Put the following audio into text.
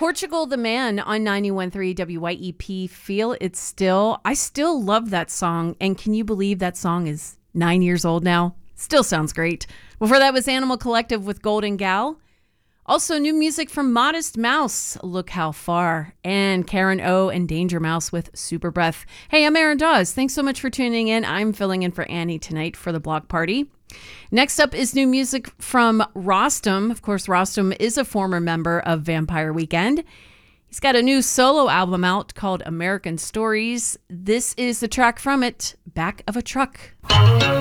Portugal the Man on 91.3 WYEP. Feel It Still. I still love that song. And can you believe that song is 9 years old now? Still sounds great. Before that was Animal Collective with Golden Gal. Also new music from Modest Mouse, Look How Far. And Karen O and Danger Mouse with Super Breath. Hey, I'm Erin Dawes. Thanks so much for tuning in. I'm filling in for Annie tonight for the block party. Next up is new music from Rostam. Of course, Rostam is a former member of Vampire Weekend. He's got a new solo album out called American Stories. This is the track from it, Back of a Truck.